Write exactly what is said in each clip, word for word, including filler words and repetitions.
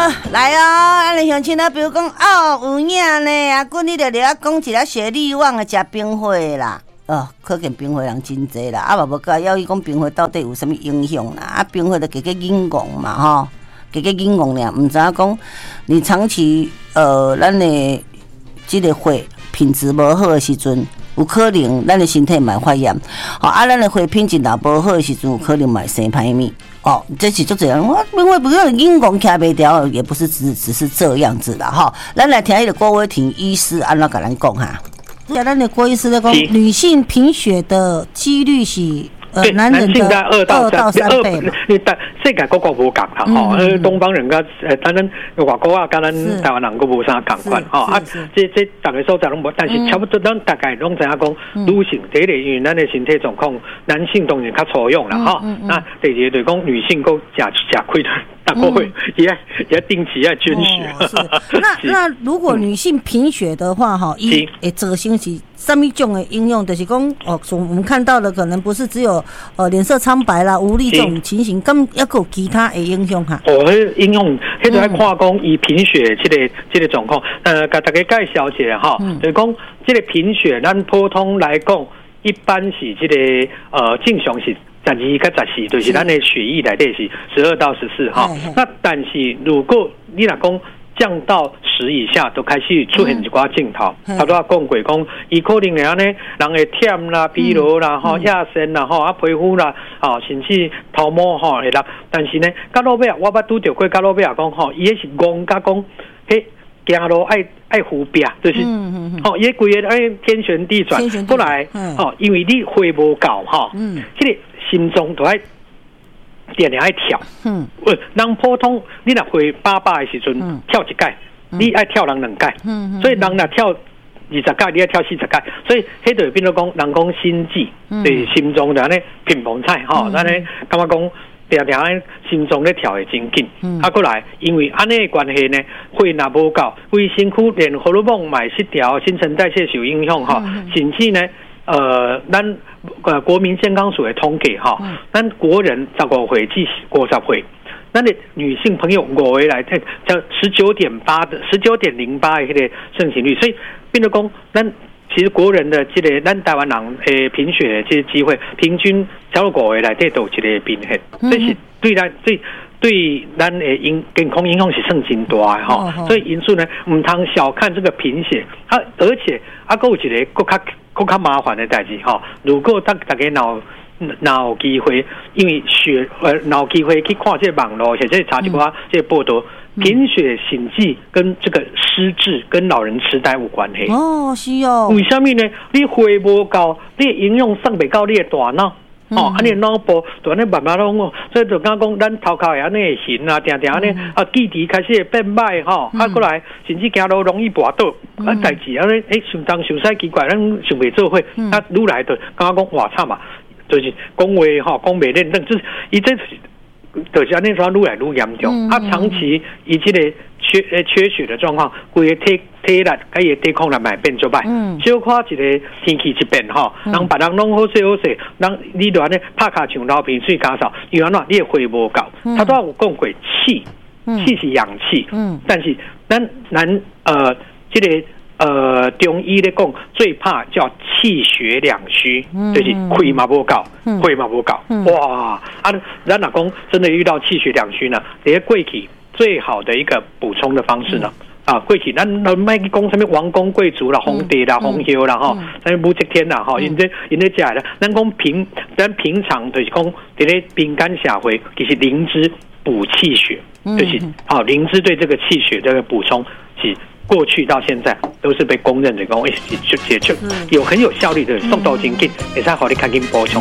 好，来哦，咱的乡亲啊，比如讲哦，有影呢，啊，阮你着了讲一个雪莉网的食冰火啦。哦，可见冰火人真济啦，啊，嘛无甲要伊讲冰火到底有啥物影响啦？啊，冰火就加加引讲嘛，吼，加加引讲俩，毋知影讲你长期呃，咱的即个火品质无好的时阵。有可能咱的身体嘛发炎，哦啊，咱的血品质若无好的时阵，有可能嘛生歹物。哦，这是就这样，我因为不要硬讲徛袂调，也不是只只是这样子啦，哈。咱来听迄个郭伟霆医师安怎甲咱讲哈。对，咱的郭医师在讲，女性贫血的几率是。呃，男人的二到三倍嘛， 你但世界各国无共啦，吼，呃，东方人甲呃，当然外国啊，甲咱台湾人佫无啥共款，吼啊，这这大概所在拢无，但是差不多咱大概拢知影讲，女性第一个因为咱的身体状况，男性当然较粗勇啦，吼，那第二个就是讲女性佫食食亏的。大概会也也定期要捐血。 哦、是那那如果女性贫血的话，哈、嗯，一诶这星期什么种的应用，就是讲哦，我们看到的可能不是只有呃脸色苍白啦、无力这种情形，咁要有其他的影响哈。 哦，应用，迄个要看讲以贫血这个这个状况，呃，甲大家介绍一下哈，嗯、就是讲这个贫血，咱普通来讲，一般是这个呃正常是。十二跟十四，就是咱的血液内底是十二到十四哈。那但是如果你若讲降到十以下，都开始出现一寡症头。他都讲过讲，伊可能然后呢，人会忝啦、疲劳啦、吼、亚身啦、吼啊皮肤啦、吼甚至头毛吼会啦。但是呢，到落尾我捌拄着过，到落尾讲吼，伊迄是戆甲讲，迄行路爱爱扶壁，就是，吼，伊规个爱天旋地转，过来，吼，因为你血无够吼，嗯，这个。心脏都爱点点爱跳，嗯，人普通你若会八百的时阵、嗯、跳一届，你爱跳人两届，嗯，所以人若跳二十届，你爱跳四十届，所以迄就变做讲人讲心悸，对、嗯、心脏就安尼乒乓菜吼，安尼感觉讲点点安心脏咧跳会真紧，嗯，啊过来，因为安尼的关系呢，血若无够，规身躯连荷尔蒙嘛失调，新陈代谢受影响吼，嗯、甚至呢。呃，咱呃国民健康署的统计哈，咱国人十五岁至五十岁，咱的女性朋友五回来，叫十九点八的十九点零八的迄个盛行率，所以变成讲，咱其实国人的这个咱台湾人诶贫血的这个机会，平均超过五回来这都有一个平衡，这是对咱对。对咱的影健康影响是算真大的哈，所以因此呢，唔通小看这个贫血啊，而且啊，还有一个更较更较麻烦的代志哈。如果大大家脑脑有机会，因为血呃脑有机会去看这网络，或者查一寡这报道，贫血心悸跟这个失智跟老人痴呆有关系。 哦，是哦。 为什么呢？你血无够，你营养送不到你的大脑。哦，安尼脑部就安尼慢慢拢，所以就讲讲咱头壳会安尼会行啊，定定安尼啊，记忆开始会变歹吼，啊过来甚至行路容易滑倒，啊代志安尼，诶，想东想西奇怪，咱想袂做伙，啊愈来就感觉讲哇惨嘛，就是讲话吼讲袂认真，就是伊这就是安尼说愈来愈严重，啊长期以这个缺呃缺血的状况，规个体体力甲伊抵抗力嘛变做歹，小可一个天气一变吼，人别人拢好势好势，人你就安尼拍卡像流鼻水加少，因为安怎你的血无够，他都有讲过气，气是氧气，但是咱咱呃这个。呃，中医咧讲最怕叫气血两虚，嗯、就是气嘛不够，血嘛不够。嗯、哇，啊，咱若讲真的遇到气血两虚呢，这些过去最好的一个补充的方式呢，嗯、啊，过去咱咱卖去讲什么王公贵族啦、皇帝啦、皇后啦吼，什么武则天啦吼，因这因这食的，咱讲平咱平常就是讲这个冰干社会，其实灵芝补气血，就是好、嗯、灵芝对这个气血这个补充是。过去到现在都是被公认的，讲哎，就解决有很有效率的，速度真紧，也是好你赶紧补充。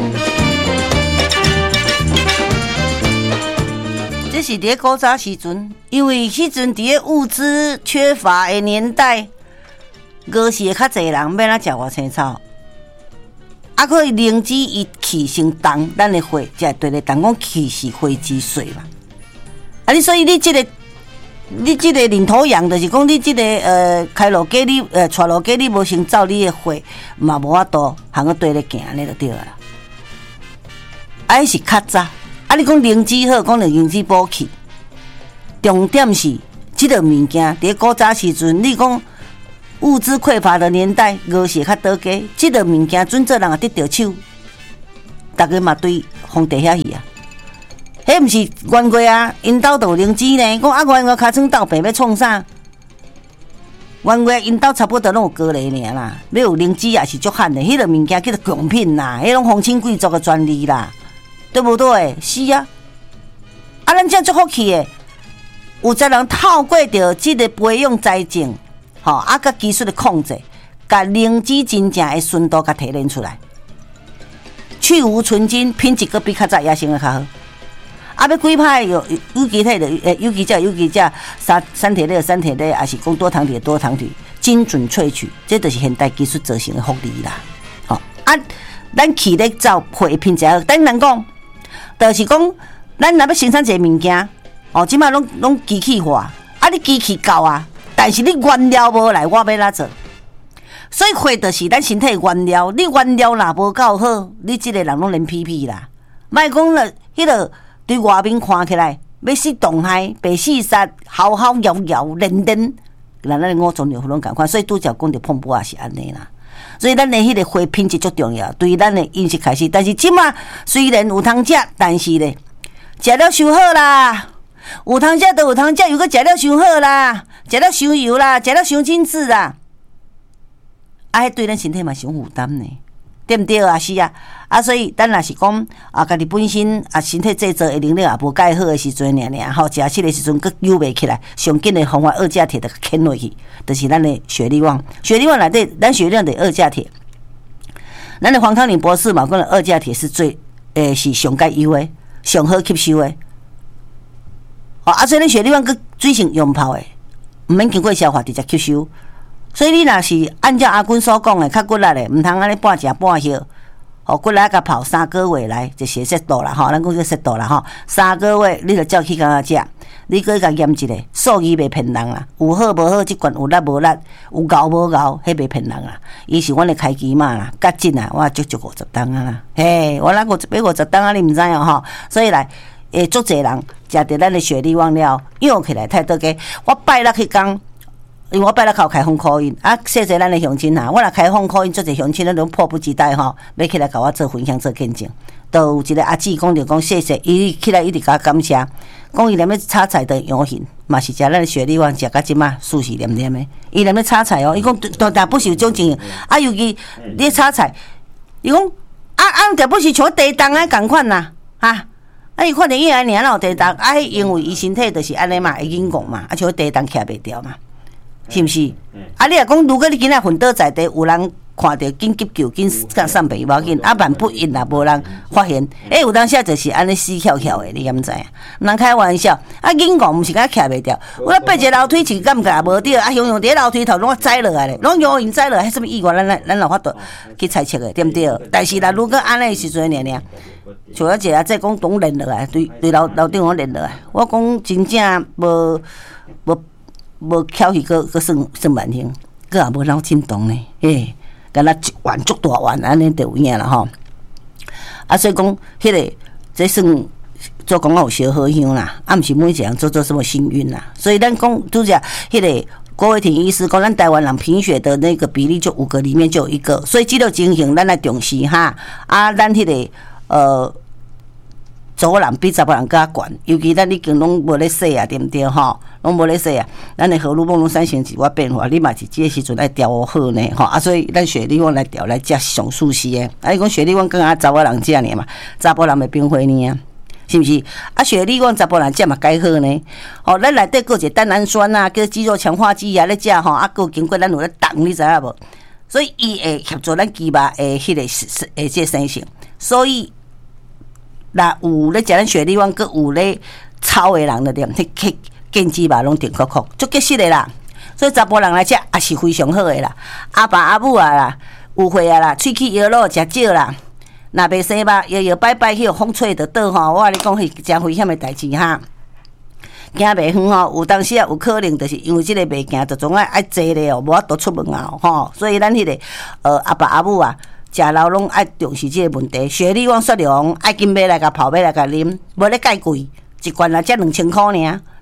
这是伫古早时阵，因为迄阵伫个物资缺乏的年代，饿死的较侪人，要哪食外青草。啊，可以灵芝伊气成重，咱的血才对咧，但讲气是血之水嘛。啊，你所以你这个。你这个领头羊就是讲，你这个呃开路给你呃带路给你无先照你的血，嘛无法度通个对咧行安尼就对了。啊，是较早，啊，你讲灵芝好，讲灵芝补气，重点是即个物件伫古早时阵，你讲物资匮乏的年代，饿死较倒家，即个物件准做人也得着手，逐个嘛对皇帝遐去啊。迄毋是冤过啊，因兜都有灵芝呢。讲啊，冤过尻川斗病要创啥？冤过因兜差不多拢有高丽尔啦，要有灵芝也是足罕的。迄个物件叫做贡品啦，迄种皇亲贵族的专利啦，对不对？是啊，啊，咱这足福气的，有才人透过着即个培养财政，吼，啊，甲技术的控制，甲灵芝真正的纯度甲提炼出来，去无纯金，品质阁比较早野生的较好。啊，要几派有有机体的，诶，有机价有机价，三三铁类三铁类，还是讲多糖体多糖体，精准萃取，这就是现代技术造成的福利啦。吼、哦、啊，咱气咧走配品质好，等咱讲，就是讲，咱若要生产一个物件，哦，即摆拢拢机器化，啊，你机器够啊，但是你原料无来，我要哪做？所以货就是咱身体原料，你原料若无够好，你即个人拢连屁屁啦，莫讲了，迄个。对外面看起来要死动害、被死杀、好好摇摇、连连，咱咱五种牛拢共款，所以拄则讲着碰布也是安尼啦。所以咱的迄个花品质足重要，对于咱的饮食开始。但是即马虽然有通食，但是咧食了伤好啦，有通食都有通食，又搁食了伤好啦，食了伤油啦，食了伤精致啦，啊，迄对咱身体嘛伤负担呢。对不对啊？是啊，啊，所以咱若是讲啊，家己本身啊，身体制造的能力也无介好的时阵，尔尔吼，食起的时阵佫救袂起来，上紧的方法二价铁就牵落去，就是咱的雪力旺。雪力旺内底，咱血量的二价铁，咱的黄汤宁博士嘛，讲二价铁是最诶、欸、是上介优的，上好吸收的。哦，啊，所以咱雪力旺佫水性用泡的，毋免经过消化直接吸收。所以你若是按照阿君所讲的，较骨力的，毋通安尼半食半歇，吼骨力甲泡三个月来就是适度啦，吼，咱讲叫适度啦，吼，三个月你着照去甲食，你搁甲验一下，数字袂骗人啦，有好无好，即款有力无力，有熬无熬，迄袂骗人啦。伊是阮的开机嘛啦，甲进来我足足五十担啊啦，嘿，我咱五百五十担啊，你毋知影吼，所以来，诶，足侪人食着咱的雪力旺了，用起来太多个，我拜六去讲。因为我拜六靠开放考音，啊，谢谢咱的乡亲哈，我若开放考音，做者乡亲咱拢迫不及待吼，要起来甲我做分享做见证。都有一个阿姊讲着讲谢谢，伊起来一直甲感谢，讲伊连要炒菜的用心，嘛是食咱的雪力旺食到即马舒适黏黏的。伊连要炒菜哦，伊讲但但不是有种情形，啊，尤其你炒菜，伊讲啊啊，但不是像地动啊共款呐，哈。啊，伊看着伊安尼哪有地动，啊，因为伊身体就是安尼嘛，会硬讲嘛，啊，像地动徛袂掉嘛。是毋是？啊，你若讲，如果你今仔昏倒在地，有人看到紧急救、紧甲送病无要紧，啊，万不因啦，无人发现，诶、欸，有当时就是安尼死翘翘的，你敢知影？毋通开玩笑，啊，硬讲毋是敢徛袂掉，我咧爬一个楼梯是感觉也无对，啊，雄雄伫楼梯头拢栽落来咧，拢雄雄栽落来，迄什么意外，咱咱咱有法度去猜测的，对毋对？但是啦，如果安尼时阵尔尔，像我一下再讲拢连落来，对对楼楼顶我连落来，我讲真正无无。无巧去，搁搁算算万幸，搁也无脑震动呢，嘿，敢若一万足大万安尼就有影啦吼。啊，所以讲，迄、那个这算做工有小好香啦，啊，毋是每一个人做做什么幸运啦。所以咱讲拄则迄个郭伟霆医师讲，咱台湾人贫血的那个比例就五个里面就有一个，所以这个情形咱来重视哈。啊，咱迄、那个呃。查某人比查某人较悬，尤其咱已经拢无咧洗啊，对毋对吼？拢无咧洗啊，咱的荷尔蒙拢产生一寡变化，你嘛是即个时阵爱调好呢吼啊，所以咱雪力旺来调来食上舒适的。啊，你讲雪力旺更加查某人食呢嘛？查甫人袂冰火呢啊，是毋是？啊，雪力旺查甫人食嘛介好呢？吼、哦，咱内底佫一个蛋氨酸啊，叫肌肉强化剂啊，咧食吼，啊，佫经过咱有咧动，你知影无？所以伊会协助咱肌肉诶，迄个诶，即个生成，所以。那有咧食咱雪力旺，佮有咧炒的人了点，迄迄腱肌肉拢甜酷酷，足结实的啦。所以查甫人来食也是非常好的啦。阿爸阿母啊啦，有岁啊啦，喙齿摇落食少啦。若袂生吧，摇摇摆摆去风吹就倒吼。我甲你讲，迄真危险的代志哈。行袂远吼，有当时啊有可能就是因为即个袂行，就总爱爱坐咧哦，无法度出门啊吼。所以咱迄、那个呃阿爸阿母啊。食老拢爱重视即个问题，雪力旺雪龙爱金买来甲泡买来甲啉，无咧介贵，一罐啊才两千箍尔，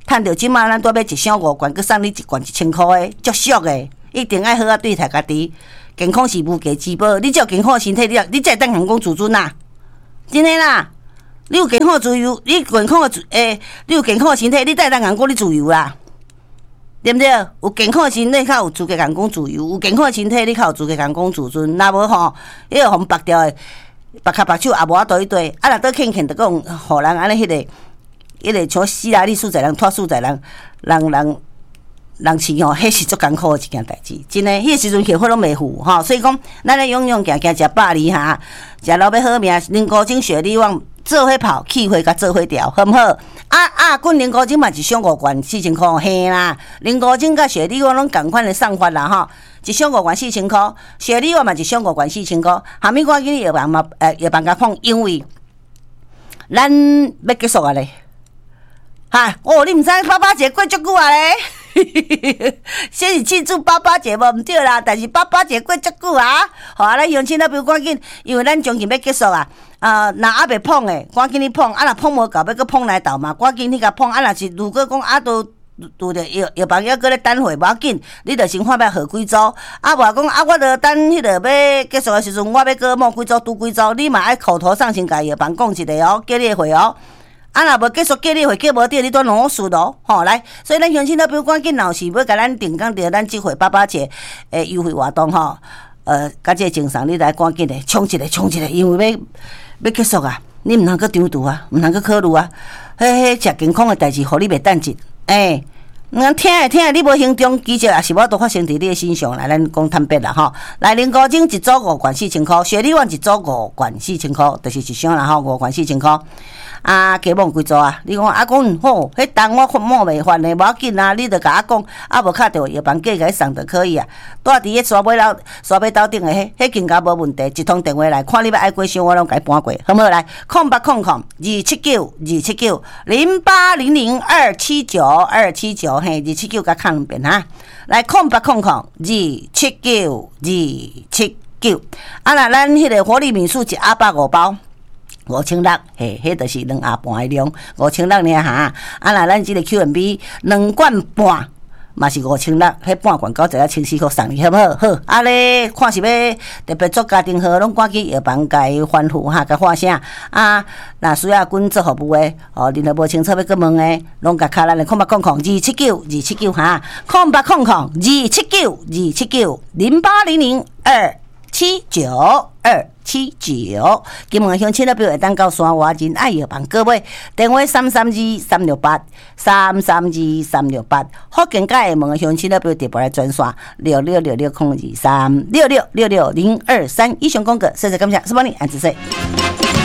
趁着即马咱拄买一箱五罐，佮送你一罐一千箍的，足俗的，一定爱好啊对待家己。健康是无价之宝，你只有健康的身体，你你才当人讲自尊啦，真诶啦。你有健康的自由，你健康的诶，你有健康的身体，你才当人讲你自由啦，对不对？有健康的身体，较有资格人讲自由；有健康的身体，你较有资格人讲自尊。若无吼，迄个互拔掉的，拔骹拔手也无法度去对。啊，若倒欠欠，就讲互人安尼迄个，迄个像死啦，你死在人，拖死在人，人人。人饲吼，迄是足艰苦的一件代志，真诶，迄个时阵幸福拢袂负吼，所以讲，咱咧勇勇行行食百里哈，食老要好命，零高精雪力旺做伙跑，气血甲做伙调，好毋好？啊啊，滚零高精嘛一箱五罐四千箍，嘿啦，零高精甲雪力旺拢共款的送法啦吼，一箱五罐四千箍，雪力旺嘛一箱五罐四千箍，下面赶紧药房嘛，诶药房甲放，因为咱要结束啊咧，哈哦，你毋知爸爸节过足久啊咧。先是庆祝爸爸节无毋对啦，但是爸爸节过足久啊！好啊，咱乡亲那边赶紧，因为咱将近要结束啊。啊，若还袂碰诶，赶紧去碰；啊，若碰无够，要搁碰来斗嘛，赶紧去甲碰。啊，若是如果讲啊都拄着药药房要搁咧等会，无要紧，你着先看要号几组。啊，无讲啊，我着等迄个要结束诶时阵，我要搁摸几组拄几组，你嘛爱口头上先甲药房讲一下哦，叫你会哦。啊，若无结束叫你会叫无着，你都两输咯，吼来，所以咱乡亲那边赶紧，若是要甲咱定讲着咱即回爸爸节诶优惠活动吼，呃，甲这精神你来赶紧诶，冲一个冲一个，因为要要结束啊，你毋通搁张图啊，毋通搁考虑啊，迄迄食健康诶代志，互你袂等急，诶、欸，咱听诶听诶，你无行动，其实也是无都发生伫你诶身上来，咱讲坦白啦吼，来零高精一组五罐四千箍，雪里旺一组五罐四千箍，就是一箱啦吼，五罐四千箍。啊，加摸几组啊？你讲阿公吼，迄单我摸袂翻的，无要紧啊！你着甲我讲，啊无敲着药房价甲伊送就可以啊。住伫迄沙尾楼沙尾斗顶的迄，迄更加无问题。一通电话来，看你要爱几箱，我拢甲伊搬过，好唔好？来，空八空空二七九二七九零八零零二七九二七九嘿，二七九甲看两遍哈。来，空八空空二七九二七九。啊，那咱迄个活力民宿一阿百五包。五千六，嘿，迄就是两盒半的量，五千六呢哈。啊，那咱即个 Q M B 两罐半，嘛是五千六，迄半罐九十一千四块送你，好不好？好，啊咧，看是要特别做家庭号，拢赶紧药房甲伊吩咐哈，甲发声啊。若需要阮做服务的，哦，恁若无清楚要搁问的，拢甲卡咱的空八空空二七九二七九哈，空八空空二七九二七九零八零零二七九二。七九，金门乡亲那边会当到山外人爱药房各位，电话三三二三六八三三二三六八，福建界的门乡亲那边直播来转线六六六六空二三六六六六零二三，以上讲过，谢谢感谢，是帮你安子说。